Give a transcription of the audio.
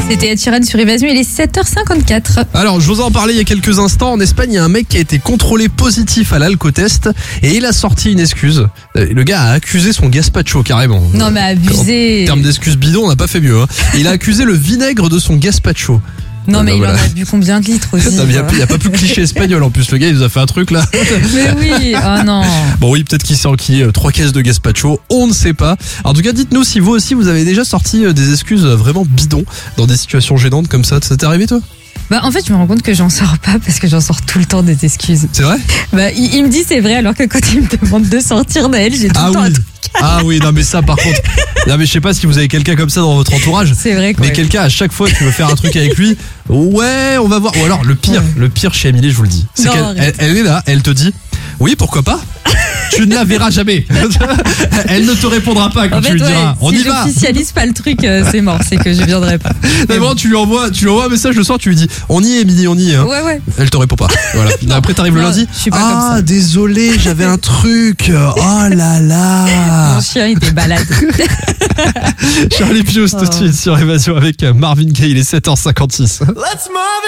C'était Ed Sheeran sur Évasion, il est 7h54. Alors, je vous en parlais il y a quelques instants. En Espagne, il y a un mec qui a été contrôlé positif à l'alcotest et il a sorti une excuse. Le gars a accusé son gazpacho carrément. Non mais abusé. En termes d'excuses bidons, on n'a pas fait mieux. Hein. Il a accusé le vinaigre de son gazpacho. Non mais voilà. Il en a bu combien de litres aussi? Il n'y a pas plus cliché espagnol en plus. Le gars, il nous a fait un truc là. Mais oui, oh non. Bon oui, peut-être qu'il s'est enquillé 3 caisses de gazpacho, on ne sait pas. En tout cas, dites-nous si vous aussi vous avez déjà sorti des excuses vraiment bidons dans des situations gênantes comme ça. Ça t'est arrivé toi? Bah en fait je me rends compte que j'en sors pas parce que j'en sors tout le temps des excuses. C'est vrai? Bah il me dit c'est vrai alors que quand il me demande de sortir Naël, j'ai tout le temps un truc. Ah oui, non mais ça par contre. Non mais je sais pas si vous avez quelqu'un comme ça dans votre entourage. C'est vrai quoi. Mais quelqu'un à chaque fois que tu veux faire un truc avec lui, ouais, on va voir. Ou alors le pire chez Émilie, je vous le dis, c'est Non, qu'elle est là, elle te dit oui, pourquoi pas. Tu ne la verras jamais. Elle ne te répondra pas quand en fait, tu lui diras on si y va. j'officialise pas le truc, c'est mort, c'est que je viendrai pas. Mais bon, tu lui envoies un message le soir, tu lui dis on y est Émilie, on y est. Hein. Ouais. Elle te répond pas. Voilà. Après t'arrives le lundi. Je suis pas comme ça. Désolé, j'avais un truc. Oh là là. Mon chien il était balade. Charlie Pius tout de suite sur Évasion avec Marvin Gaye, il est 7h56. Let's Marvin